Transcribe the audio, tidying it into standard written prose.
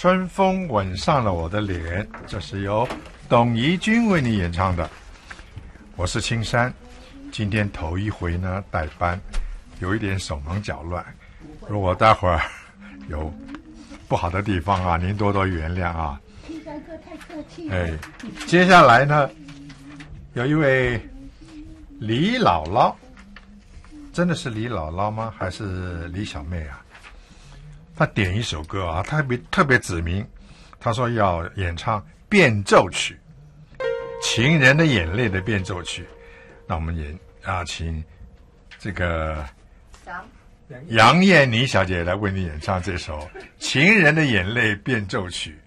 春风吻上了我的脸，这是由董怡君为你演唱的。我是青山，今天头一回呢代班，有一点手忙脚乱，如果待会儿有不好的地方啊，您多多原谅啊。 青山哥太客气了。 哎，接下来呢，有一位李姥姥，真的是李姥姥吗？还是李小妹啊？她点一首歌啊，特别指明，她说要演唱变奏曲，情人的眼泪的变奏曲。那我们请这个杨燕妮小姐来为你演唱这首《情人的眼泪变奏曲》。